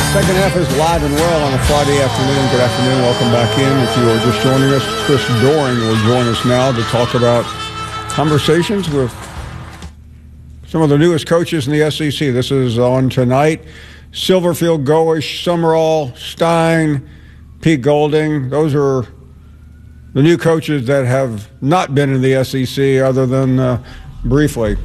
Second half is live and well on a Friday afternoon. Good afternoon. Welcome back in. If you are just joining us, Chris Doering will join us now to talk about conversations with some of the newest coaches in the SEC. This is on tonight. Silverfield, Goish, Summerall, Stein, Pete Golding. Those are the new coaches that have not been in the SEC other than briefly.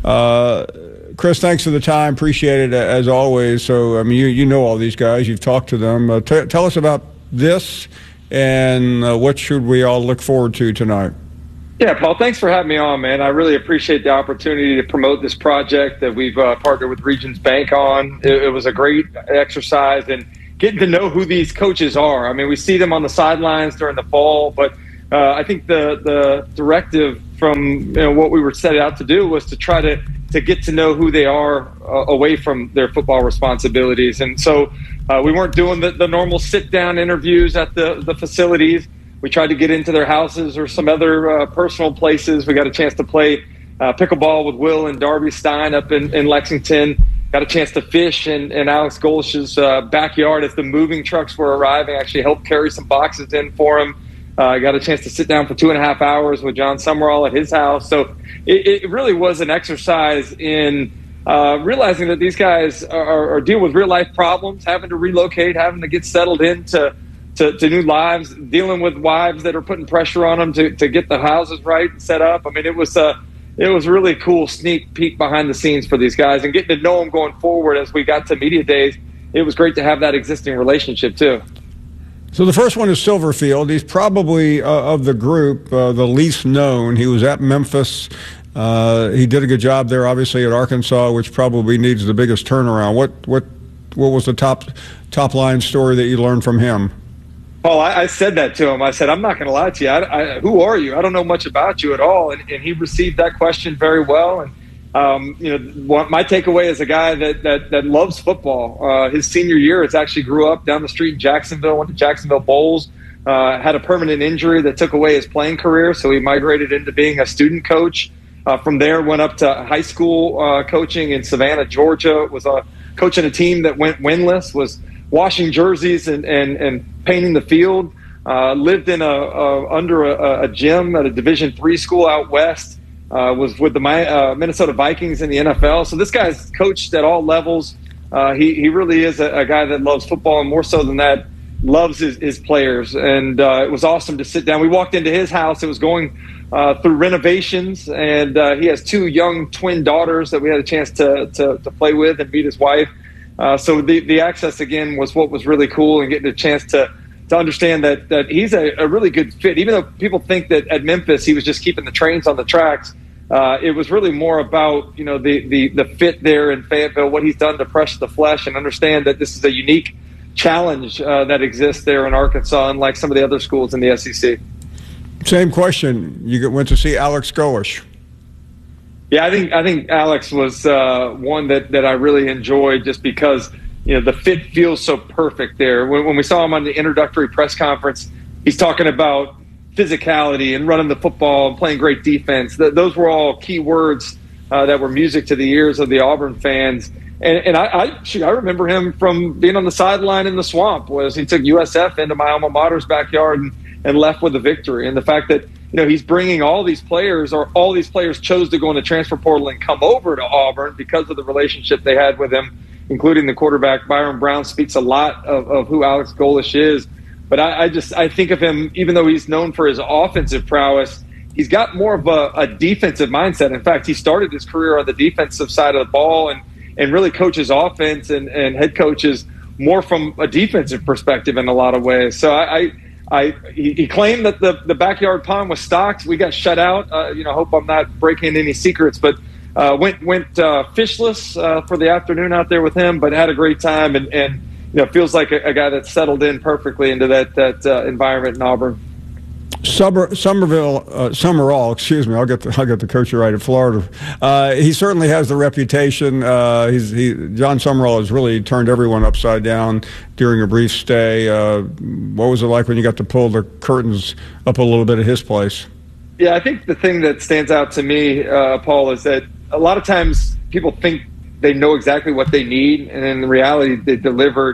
Chris, thanks for the time. Appreciate it as always. So, I mean, you know all these guys. You've talked to them. Tell us about this and what should we all look forward to tonight? Yeah, Paul, thanks for having me on, man. I really appreciate the opportunity to promote this project that we've partnered with Regions Bank on. It was a great exercise and getting to know who these coaches are. I mean, we see them on the sidelines during the fall, but I think the directive from what we were set out to do was to try to get to know who they are away from their football responsibilities. And so we weren't doing the normal sit-down interviews at the facilities. We tried to get into their houses or some other personal places. We got a chance to play pickleball with Will and Darby Stein up in Lexington. Got a chance to fish in Alex Golish's backyard as the moving trucks were arriving. Actually helped carry some boxes in for him. Got a chance to sit down for 2.5 hours with John Summerall at his house. So it really was an exercise in realizing that these guys are dealing with real life problems, having to relocate, having to get settled into new lives, dealing with wives that are putting pressure on them to get the houses right and set up. I mean, it was really a cool sneak peek behind the scenes for these guys and getting to know them going forward as we got to media days. It was great to have that existing relationship too. So the first one is Silverfield. He's probably of the group the least known. He was at Memphis. He did a good job there, obviously, at Arkansas, which probably needs the biggest turnaround. What was the top line story that you learned from him? Paul, I said that to him. I said, I'm not going to lie to you. Who are you? I don't know much about you at all. And he received that question very well. And my takeaway is a guy that loves football. His senior year, it's actually grew up down the street in Jacksonville, went to Jacksonville Bowls, had a permanent injury that took away his playing career, so he migrated into being a student coach. From there, went up to high school coaching in Savannah, Georgia, was coaching a team that went winless, was washing jerseys and painting the field, lived in under a gym at a Division III school out west. Was with the Minnesota Vikings in the NFL. So this guy's coached at all levels. He really is a guy that loves football, and more so than that, loves his players. And it was awesome to sit down. We walked into his house. It was going through renovations, and he has 2 young twin daughters that we had a chance to play with and meet his wife. So the access, again, was what was really cool, and getting a chance to understand that he's a really good fit. Even though people think that at Memphis he was just keeping the trains on the tracks, it was really more about the fit there in Fayetteville, what he's done to press the flesh, and understand that this is a unique challenge that exists there in Arkansas, unlike some of the other schools in the SEC. Same question. You went to see Alex Golish. Yeah, I think Alex was one that I really enjoyed, just because the fit feels so perfect there. When we saw him on the introductory press conference, he's talking about physicality and running the football and playing great defense. Those were all key words that were music to the ears of the Auburn fans. And I remember him from being on the sideline in the Swamp, was he took USF into my alma mater's backyard and left with a victory. And the fact that he's bringing all these players, or all these players chose to go in the transfer portal and come over to Auburn because of the relationship they had with him, including the quarterback. Byron Brown speaks a lot of who Alex Golish is. But I think of him, even though he's known for his offensive prowess, he's got more of a defensive mindset. In fact, he started his career on the defensive side of the ball and really coaches offense and head coaches more from a defensive perspective in a lot of ways. So he claimed that the backyard pond was stocked. We got shut out. Hope I'm not breaking any secrets, but went fishless for the afternoon out there with him, but had a great time and feels like a guy that's settled in perfectly into that environment in Auburn. Summerall, excuse me. I'll get the coach right at Florida. He certainly has the reputation. John Summerall has really turned everyone upside down during a brief stay. What was it like when you got to pull the curtains up a little bit at his place? Yeah, I think the thing that stands out to me, Paul, is that a lot of times people think they know exactly what they need, and in reality, they delivered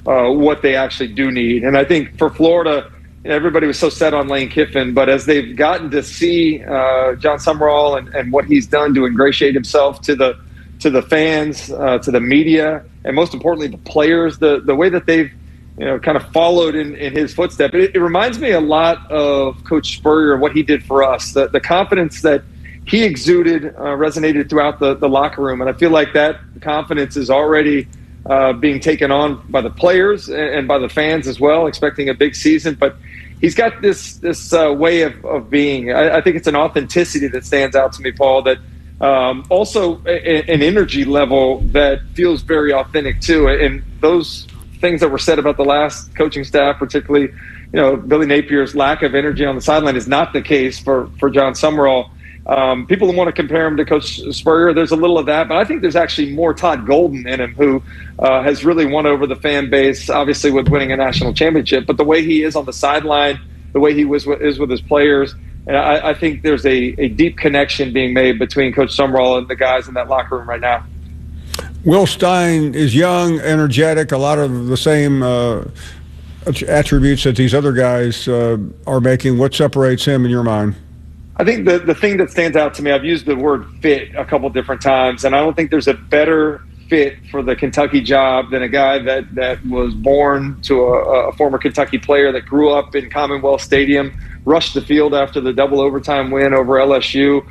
what they actually do need. And I think for Florida, everybody was so set on Lane Kiffin, but as they've gotten to see John Summerall and what he's done to ingratiate himself to the fans, to the media, and most importantly, the players, the way that they've kind of followed in his footsteps. It reminds me a lot of Coach Spurrier, what he did for us. The confidence that he exuded resonated throughout the locker room, and I feel like that confidence is already being taken on by the players and by the fans as well, expecting a big season. But he's got this way of being. I think it's an authenticity that stands out to me, Paul, that also an energy level that feels very authentic too. And those things that were said about the last coaching staff, particularly, Billy Napier's lack of energy on the sideline, is not the case for John Summerall. People want to compare him to Coach Spurrier. There's a little of that, but I think there's actually more Todd Golden in him, who has really won over the fan base, obviously with winning a national championship. But the way he is on the sideline, the way he is with his players, and I think there's a deep connection being made between Coach Summerall and the guys in that locker room right now. Will Stein is young, energetic, a lot of the same attributes that these other guys are making. What separates him in your mind? I think the thing that stands out to me, I've used the word fit a couple different times, and I don't think there's a better fit for the Kentucky job than a guy that was born to a former Kentucky player that grew up in Commonwealth Stadium, rushed the field after the double overtime win over LSU,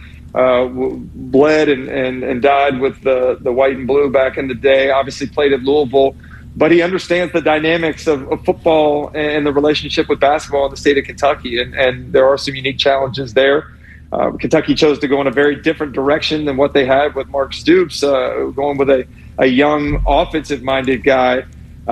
bled and died with the white and blue back in the day, obviously played at Louisville. But he understands the dynamics of football and the relationship with basketball in the state of Kentucky. And there are some unique challenges there. Kentucky chose to go in a very different direction than what they had with Mark Stoops, going with a young offensive-minded guy.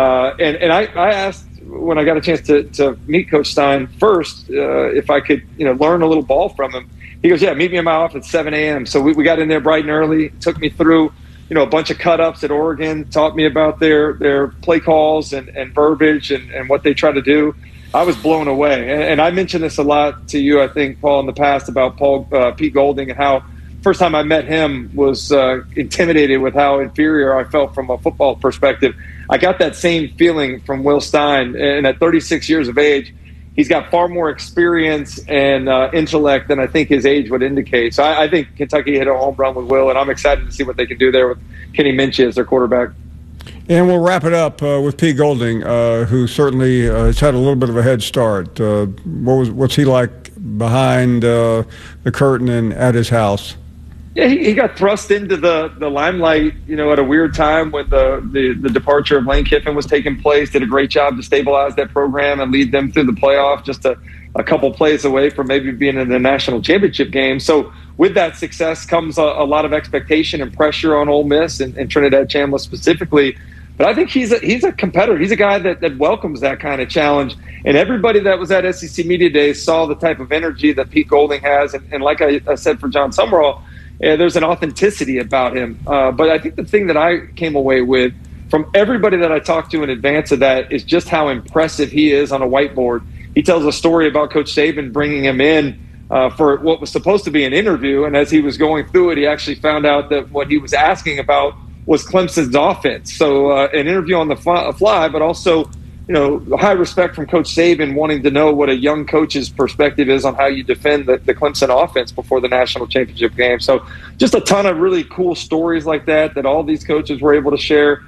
And I asked, when I got a chance to meet Coach Stein first, if I could learn a little ball from him. He goes, yeah, meet me in my office at 7 a.m. So we got in there bright and early, took me through a bunch of cut-ups at Oregon, taught me about their play calls and verbiage and what they try to do. I was blown away. And I mentioned this a lot to you, I think, Paul, in the past about Pete Golding, and how first time I met him was intimidated with how inferior I felt from a football perspective. I got that same feeling from Will Stein. And at 36 years of age, he's got far more experience and intellect than I think his age would indicate. So I think Kentucky hit a home run with Will, and I'm excited to see what they can do there with Kenny Minchey as their quarterback. And we'll wrap it up with Pete Golding, who certainly has had a little bit of a head start. What's he like behind the curtain and at his house? Yeah, he got thrust into the limelight, at a weird time when the departure of Lane Kiffin was taking place. Did a great job to stabilize that program and lead them through the playoff, just a couple plays away from maybe being in the national championship game. So with that success comes a lot of expectation and pressure on Ole Miss and Trinidad Chambliss specifically. But I think he's a competitor. He's a guy that welcomes that kind of challenge. And everybody that was at SEC Media Days saw the type of energy that Pete Golding has. And like I said for John Summerall, there's an authenticity about him. But I think the thing that I came away with from everybody that I talked to in advance of that is just how impressive he is on a whiteboard. He tells a story about Coach Saban bringing him in for what was supposed to be an interview. And as he was going through it, he actually found out that what he was asking about was Clemson's offense. So an interview on the fly, but also, high respect from Coach Saban wanting to know what a young coach's perspective is on how you defend the Clemson offense before the national championship game. So just a ton of really cool stories like that all these coaches were able to share.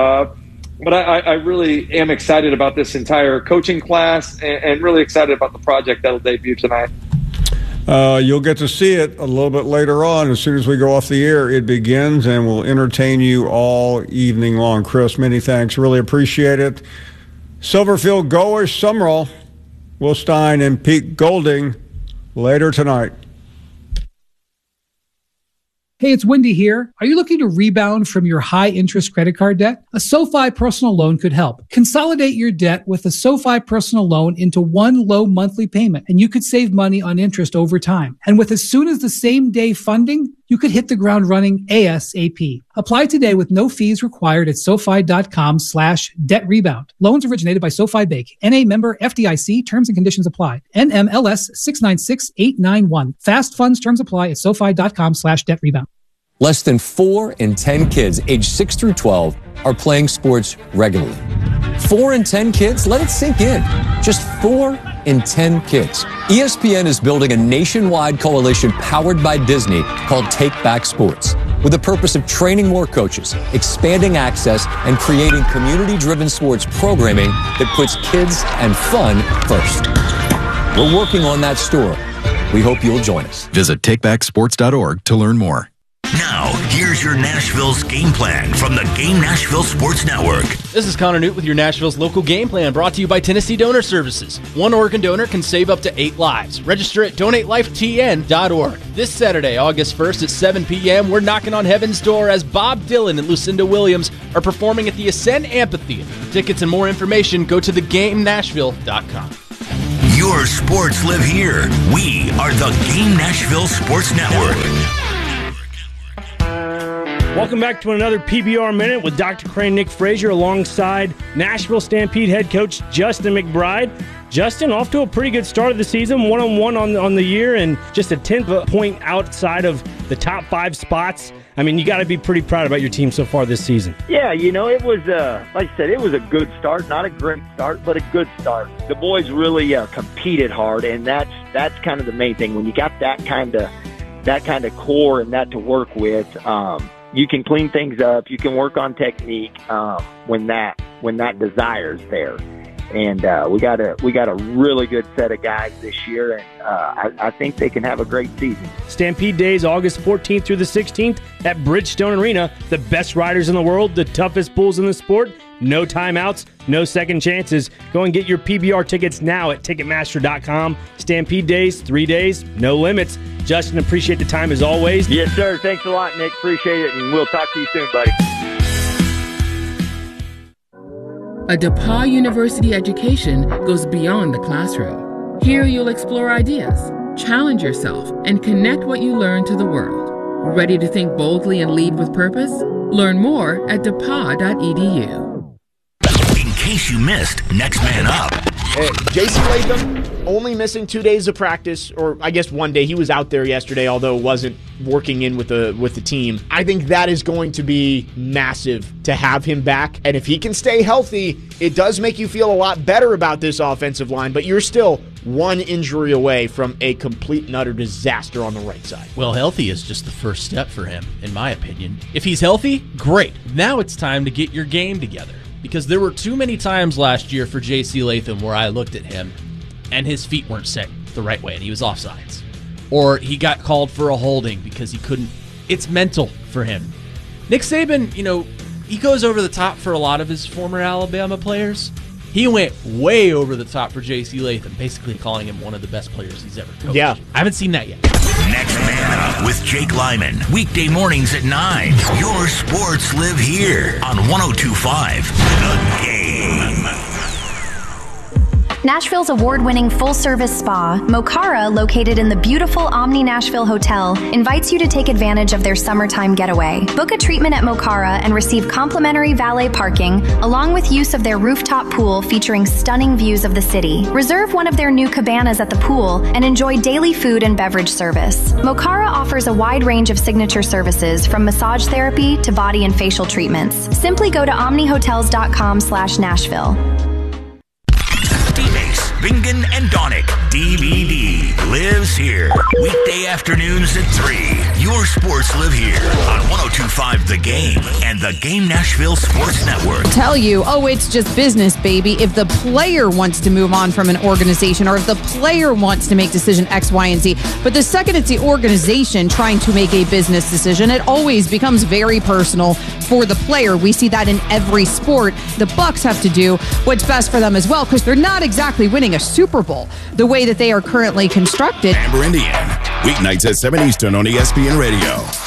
But I really am excited about this entire coaching class and really excited about the project that'll debut tonight. You'll get to see it a little bit later on. As soon as we go off the air, it begins, and we'll entertain you all evening long. Chris, many thanks. Really appreciate it. Silverfield goers, Summerall, Will Stein, and Pete Golding later tonight. Hey, it's Wendy here. Are you looking to rebound from your high-interest credit card debt? A SoFi personal loan could help. Consolidate your debt with a SoFi personal loan into one low monthly payment, and you could save money on interest over time. And with as soon as the same day funding, you could hit the ground running ASAP. Apply today with no fees required at SoFi.com/debt rebound. Loans originated by SoFi Bank. NA member FDIC. Terms and conditions apply. NMLS 696891. Fast funds terms apply at SoFi.com/debt rebound. Less than 4 in 10 kids aged 6 through 12 are playing sports regularly. 4 in 10 kids? Let it sink in. Just 4 in 10 kids. ESPN is building a nationwide coalition powered by Disney called Take Back Sports, with the purpose of training more coaches, expanding access, and creating community-driven sports programming that puts kids and fun first. We're working on that story. We hope you'll join us. Visit takebacksports.org to learn more. Now, here's your Nashville's game plan from the Game Nashville Sports Network. This is Connor Newt with your Nashville's local game plan, brought to you by Tennessee Donor Services. One organ donor can save up to 8 lives. Register at donatelifetn.org. This Saturday, August 1st at 7 p.m., we're knocking on heaven's door as Bob Dylan and Lucinda Williams are performing at the Ascend Amphitheater. For tickets and more information, go to thegamenashville.com. Your sports live here. We are the Game Nashville Sports Network. Welcome back to another PBR Minute with Dr. Crane, Nick Frazier, alongside Nashville Stampede head coach Justin McBride. Justin, off to a pretty good start of the season, 1-1 on the year, and just a 10th point outside of the top 5 spots. I mean, you got to be pretty proud about your team so far this season. Yeah, it was, like I said, it was a good start. Not a great start, but a good start. The boys really competed hard, and that's kind of the main thing. When you got that kind of core and that to work with, you can clean things up. You can work on technique when that desire's there. And we got a really good set of guys this year, and I think they can have a great season. Stampede Days, August 14th through the 16th at Bridgestone Arena. The best riders in the world, the toughest bulls in the sport. No timeouts, no second chances. Go and get your PBR tickets now at Ticketmaster.com. Stampede Days, 3 days, no limits. Justin, appreciate the time as always. Yes, sir. Thanks a lot, Nick. Appreciate it, and we'll talk to you soon, buddy. A DePauw University education goes beyond the classroom. Here you'll explore ideas, challenge yourself, and connect what you learn to the world. Ready to think boldly and lead with purpose? Learn more at DePauw.edu. In case you missed Next Man Up. J.C. Latham only missing 2 days of practice, or I guess 1 day. He was out there yesterday, although wasn't working in with the team. I think that is going to be massive to have him back. And if he can stay healthy, it does make you feel a lot better about this offensive line, but you're still one injury away from a complete and utter disaster on the right side. Well, healthy is just the first step for him, in my opinion. If he's healthy, great. Now it's time to get your game together. Because there were too many times last year for J.C. Latham where I looked at him and his feet weren't set the right way and he was offsides. Or he got called for a holding because he couldn't. It's mental for him. Nick Saban, he goes over the top for a lot of his former Alabama players. He went way over the top for J.C. Latham, basically calling him one of the best players he's ever coached. Yeah. I haven't seen that yet. Next Man Up with Jake Lyman. Weekday mornings at 9. Your sports live here on 102.5 The Game. Nashville's award-winning full-service spa, Mokara, located in the beautiful Omni Nashville Hotel, invites you to take advantage of their summertime getaway. Book a treatment at Mokara and receive complimentary valet parking, along with use of their rooftop pool featuring stunning views of the city. Reserve one of their new cabanas at the pool and enjoy daily food and beverage service. Mokara offers a wide range of signature services, from massage therapy to body and facial treatments. Simply go to omnihotels.com/Nashville. Bingen and Donick DVD lives here. Weekday afternoons at 3. Your sports live here on 102.5 The Game and the Game Nashville Sports Network. Tell you, it's just business, baby. If the player wants to move on from an organization, or if the player wants to make decision X, Y, and Z. But the second it's the organization trying to make a business decision, it always becomes very personal for the player. We see that in every sport. The Bucs have to do what's best for them as well, because they're not exactly winning a Super Bowl the way that they are currently constructed. Amber Indian, weeknights at 7 Eastern on ESPN Radio.